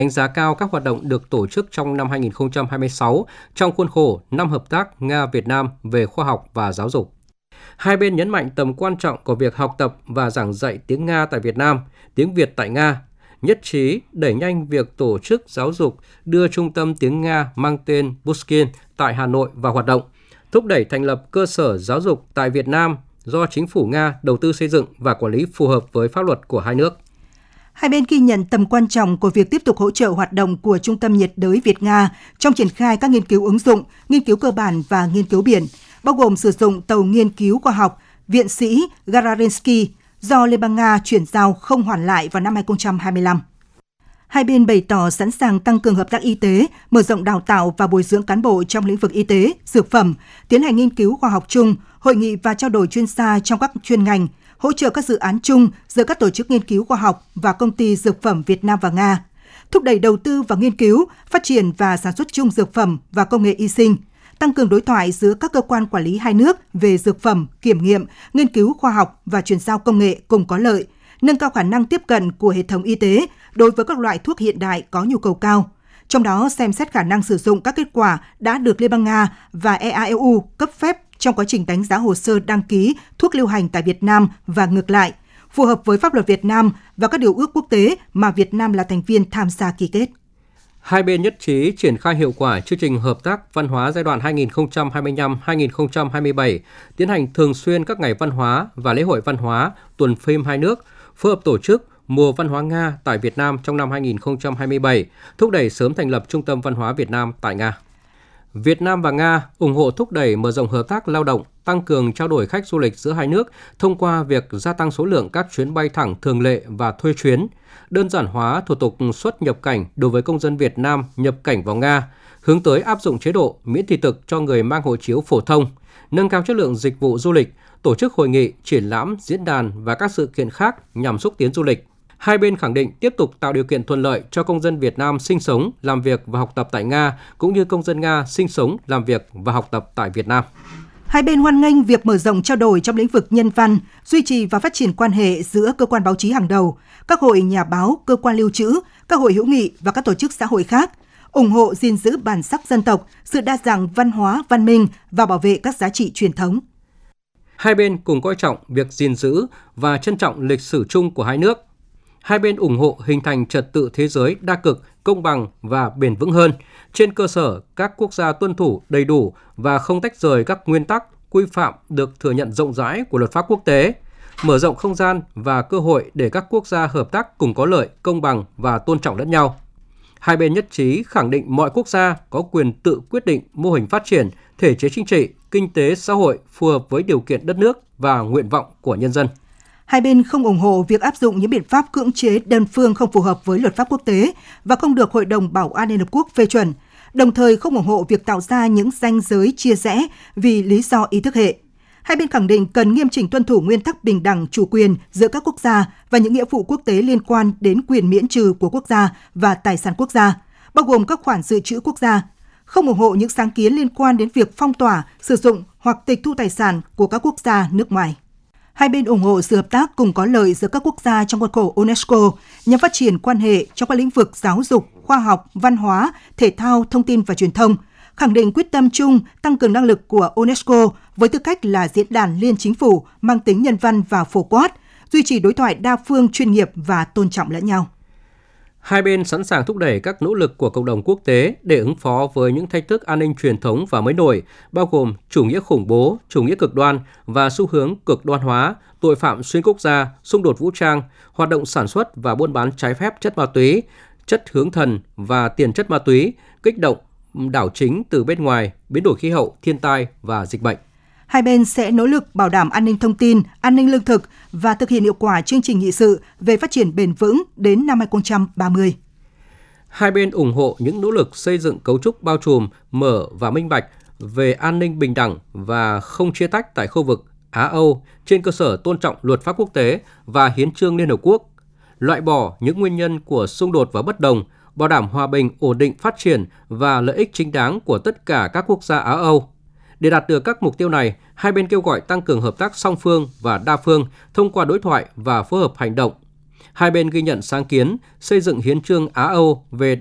đánh giá cao các hoạt động được tổ chức trong năm 2026 trong khuôn khổ Năm Hợp tác Nga-Việt Nam về khoa học và giáo dục. Hai bên nhấn mạnh tầm quan trọng của việc học tập và giảng dạy tiếng Nga tại Việt Nam, tiếng Việt tại Nga, nhất trí đẩy nhanh việc tổ chức giáo dục đưa trung tâm tiếng Nga mang tên Pushkin tại Hà Nội vào hoạt động, thúc đẩy thành lập cơ sở giáo dục tại Việt Nam do chính phủ Nga đầu tư xây dựng và quản lý phù hợp với pháp luật của hai nước. Hai bên ghi nhận tầm quan trọng của việc tiếp tục hỗ trợ hoạt động của Trung tâm nhiệt đới Việt-Nga trong triển khai các nghiên cứu ứng dụng, nghiên cứu cơ bản và nghiên cứu biển, bao gồm sử dụng tàu nghiên cứu khoa học Viện sĩ Gararinsky do Liên bang Nga chuyển giao không hoàn lại vào năm 2025. Hai bên bày tỏ sẵn sàng tăng cường hợp tác y tế, mở rộng đào tạo và bồi dưỡng cán bộ trong lĩnh vực y tế, dược phẩm, tiến hành nghiên cứu khoa học chung, hội nghị và trao đổi chuyên gia trong các chuyên ngành, hỗ trợ các dự án chung giữa các tổ chức nghiên cứu khoa học và công ty dược phẩm Việt Nam và Nga, thúc đẩy đầu tư vào nghiên cứu, phát triển và sản xuất chung dược phẩm và công nghệ y sinh, tăng cường đối thoại giữa các cơ quan quản lý hai nước về dược phẩm, kiểm nghiệm, nghiên cứu khoa học và chuyển giao công nghệ cùng có lợi, nâng cao khả năng tiếp cận của hệ thống y tế đối với các loại thuốc hiện đại có nhu cầu cao. Trong đó, xem xét khả năng sử dụng các kết quả đã được Liên bang Nga và EAEU cấp phép trong quá trình đánh giá hồ sơ đăng ký thuốc lưu hành tại Việt Nam và ngược lại, phù hợp với pháp luật Việt Nam và các điều ước quốc tế mà Việt Nam là thành viên tham gia ký kết. Hai bên nhất trí triển khai hiệu quả chương trình hợp tác văn hóa giai đoạn 2025-2027, tiến hành thường xuyên các ngày văn hóa và lễ hội văn hóa, tuần phim hai nước, phối hợp tổ chức Mùa Văn hóa Nga tại Việt Nam trong năm 2027, thúc đẩy sớm thành lập Trung tâm Văn hóa Việt Nam tại Nga. Việt Nam và Nga ủng hộ thúc đẩy mở rộng hợp tác lao động, tăng cường trao đổi khách du lịch giữa hai nước thông qua việc gia tăng số lượng các chuyến bay thẳng thường lệ và thuê chuyến, đơn giản hóa thủ tục xuất nhập cảnh đối với công dân Việt Nam nhập cảnh vào Nga, hướng tới áp dụng chế độ miễn thị thực cho người mang hộ chiếu phổ thông, nâng cao chất lượng dịch vụ du lịch, tổ chức hội nghị, triển lãm, diễn đàn và các sự kiện khác nhằm xúc tiến du lịch. Hai bên khẳng định tiếp tục tạo điều kiện thuận lợi cho công dân Việt Nam sinh sống, làm việc và học tập tại Nga, cũng như công dân Nga sinh sống, làm việc và học tập tại Việt Nam. Hai bên hoan nghênh việc mở rộng trao đổi trong lĩnh vực nhân văn, duy trì và phát triển quan hệ giữa cơ quan báo chí hàng đầu, các hội nhà báo, cơ quan lưu trữ, các hội hữu nghị và các tổ chức xã hội khác, ủng hộ gìn giữ bản sắc dân tộc, sự đa dạng văn hóa, văn minh và bảo vệ các giá trị truyền thống. Hai bên cùng coi trọng việc gìn giữ và trân trọng lịch sử chung của hai nước. Hai bên ủng hộ hình thành trật tự thế giới đa cực, công bằng và bền vững hơn, trên cơ sở các quốc gia tuân thủ đầy đủ và không tách rời các nguyên tắc, quy phạm được thừa nhận rộng rãi của luật pháp quốc tế, mở rộng không gian và cơ hội để các quốc gia hợp tác cùng có lợi, công bằng và tôn trọng lẫn nhau. Hai bên nhất trí khẳng định mọi quốc gia có quyền tự quyết định mô hình phát triển, thể chế chính trị, kinh tế, xã hội phù hợp với điều kiện đất nước và nguyện vọng của nhân dân. Hai bên không ủng hộ việc áp dụng những biện pháp cưỡng chế đơn phương không phù hợp với luật pháp quốc tế và không được Hội đồng Bảo an Liên Hợp Quốc phê chuẩn, đồng thời không ủng hộ việc tạo ra những ranh giới chia rẽ vì lý do ý thức hệ. Hai bên khẳng định cần nghiêm chỉnh tuân thủ nguyên tắc bình đẳng chủ quyền giữa các quốc gia và những nghĩa vụ quốc tế liên quan đến quyền miễn trừ của quốc gia và tài sản quốc gia, bao gồm các khoản dự trữ quốc gia, không ủng hộ những sáng kiến liên quan đến việc phong tỏa, sử dụng hoặc tịch thu tài sản của các quốc gia nước ngoài. Hai bên ủng hộ sự hợp tác cùng có lợi giữa các quốc gia trong khuôn khổ UNESCO nhằm phát triển quan hệ trong các lĩnh vực giáo dục, khoa học, văn hóa, thể thao, thông tin và truyền thông, khẳng định quyết tâm chung tăng cường năng lực của UNESCO với tư cách là diễn đàn liên chính phủ mang tính nhân văn và phổ quát, duy trì đối thoại đa phương chuyên nghiệp và tôn trọng lẫn nhau. Hai bên sẵn sàng thúc đẩy các nỗ lực của cộng đồng quốc tế để ứng phó với những thách thức an ninh truyền thống và mới nổi, bao gồm chủ nghĩa khủng bố, chủ nghĩa cực đoan và xu hướng cực đoan hóa, tội phạm xuyên quốc gia, xung đột vũ trang, hoạt động sản xuất và buôn bán trái phép chất ma túy, chất hướng thần và tiền chất ma túy, kích động, đảo chính từ bên ngoài, biến đổi khí hậu, thiên tai và dịch bệnh. Hai bên sẽ nỗ lực bảo đảm an ninh thông tin, an ninh lương thực và thực hiện hiệu quả chương trình nghị sự về phát triển bền vững đến năm 2030. Hai bên ủng hộ những nỗ lực xây dựng cấu trúc bao trùm, mở và minh bạch về an ninh bình đẳng và không chia tách tại khu vực Á-Âu trên cơ sở tôn trọng luật pháp quốc tế và hiến chương Liên Hợp Quốc, loại bỏ những nguyên nhân của xung đột và bất đồng, bảo đảm hòa bình, ổn định, phát triển và lợi ích chính đáng của tất cả các quốc gia Á-Âu. Để đạt được các mục tiêu này, hai bên kêu gọi tăng cường hợp tác song phương và đa phương thông qua đối thoại và phối hợp hành động. Hai bên ghi nhận sáng kiến xây dựng hiến chương Á-Âu về